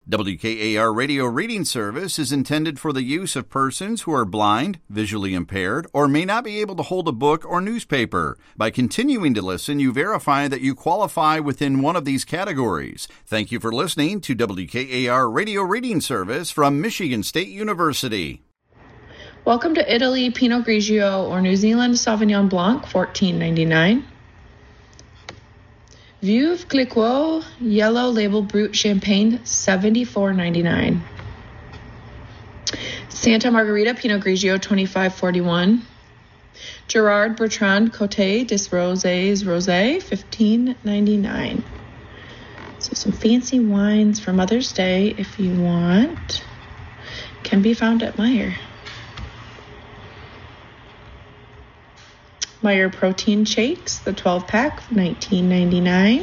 WKAR Radio Reading Service is intended for the use of persons who are blind, visually impaired, or may not be able to hold a book or newspaper. By continuing to listen, you verify that you qualify within one of these categories. Thank you for listening to WKAR Radio Reading Service from Michigan State University. Welcome to Italy Pinot Grigio or New Zealand Sauvignon Blanc, $14.99. Veuve Clicquot Yellow Label Brut Champagne, $74.99. Santa Margherita Pinot Grigio, $25.41. Gerard Bertrand Côté des Rosés Rosé, $15.99. So some fancy wines for Mother's Day, if you want, can be found at Meijer. Meijer Protein Shakes, the 12-pack, $19.99.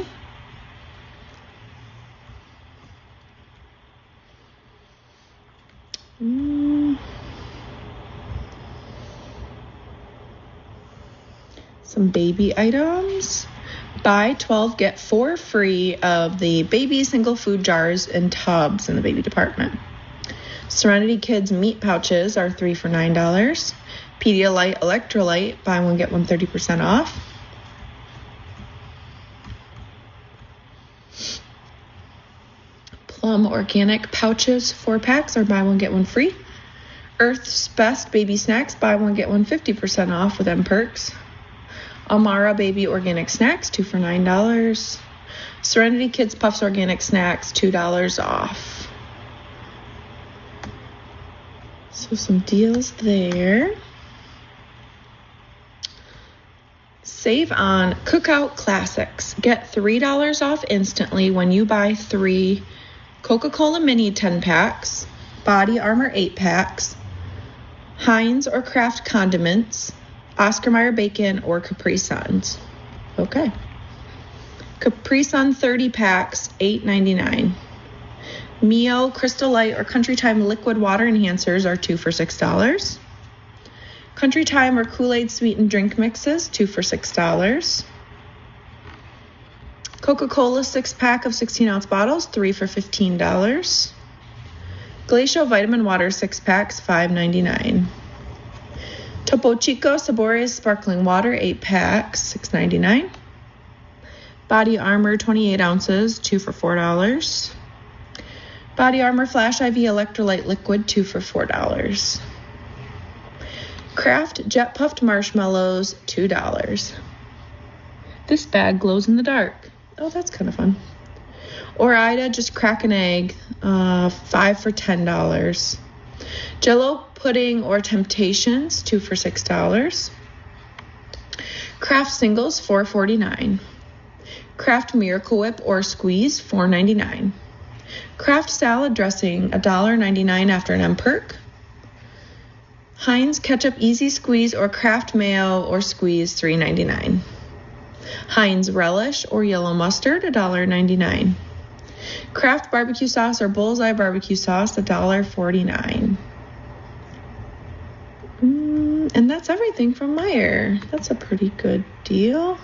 Some baby items. Buy 12, get 4 free of the baby single food jars and tubs in the baby department. Serenity Kids meat pouches are 3 for $9. Pedialyte Electrolyte, buy one, get one 30% off. Plum Organic pouches, 4 packs, or buy one, get one free. Earth's Best Baby Snacks, buy one, get one 50% off with M Perks. Amara Baby Organic Snacks, 2 for $9. Serenity Kids Puffs Organic Snacks, $2 off. So some deals there. Save on Cookout Classics. Get $3 off instantly when you buy 3 Coca-Cola Mini 10-packs, Body Armor 8-packs, Heinz or Kraft condiments, Oscar Mayer bacon, or Capri Suns. Okay. Capri Sun 30 packs, $8.99. Mio Crystal Light or Country Time liquid water enhancers are 2 for $6. Country Time or Kool-Aid sweetened drink mixes, 2 for $6. Coca-Cola 6-pack of 16-ounce bottles, 3 for $15. Glacial Vitamin Water 6 packs, $5.99. Topo Chico Sabores Sparkling Water 8 packs, $6.99. Body Armor 28 ounces, 2 for $4. Body Armor Flash IV Electrolyte Liquid, 2 for $4. Kraft Jet Puffed Marshmallows, $2. This bag glows in the dark. Oh, that's kind of fun. Ore-Ida Just Crack an Egg, 5 for $10. Jell-O Pudding or Temptations, 2 for $6. Kraft Singles, $4.49. Kraft Miracle Whip or Squeeze, $4.99. Kraft Salad Dressing, $1.99 after an M Perk. Heinz Ketchup Easy Squeeze or Kraft Mayo or Squeeze, $3.99. Heinz Relish or Yellow Mustard, $1.99. Kraft Barbecue Sauce or Bullseye Barbecue Sauce, $1.49. And that's everything from Meijer. That's a pretty good deal.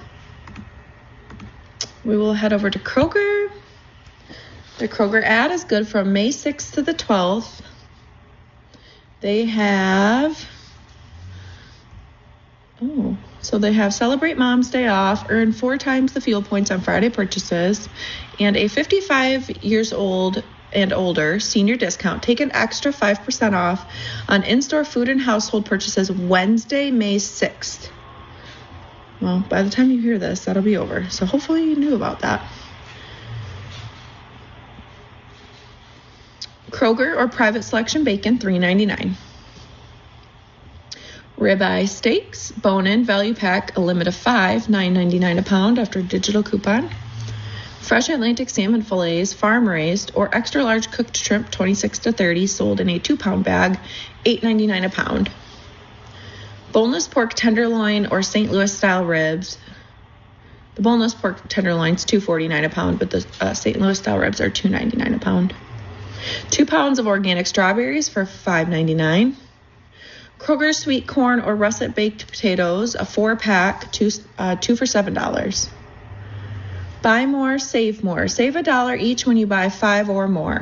We will head over to Kroger. The Kroger ad is good from May 6th to the 12th. They have, they have Celebrate Mom's Day Off, earn 4 times the fuel points on Friday purchases, and a 55 years old and older senior discount. Take an extra 5% off on in-store food and household purchases Wednesday, May 6th. Well, by the time you hear this, that'll be over. So hopefully you knew about that. Kroger or Private Selection Bacon, $3.99. Ribeye Steaks, bone-in value pack, a limit of 5, $9.99 a pound after digital coupon. Fresh Atlantic salmon fillets, farm-raised, or extra-large cooked shrimp, 26 to 30, sold in a 2-pound bag, $8.99 a pound. Boneless pork tenderloin or St. Louis-style ribs. The boneless pork tenderloin's $2.49 a pound, but the St. Louis-style ribs are $2.99 a pound. 2 pounds of organic strawberries for $5.99. Kroger sweet corn or russet baked potatoes, a 4-pack, 2 for $7. Buy more, save more. Save $1 each when you buy 5 or more.